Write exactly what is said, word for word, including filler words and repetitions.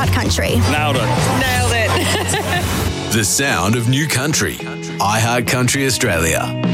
iHeart Country. Nailed it. Nailed it. The sound of new country. iHeart Country Australia.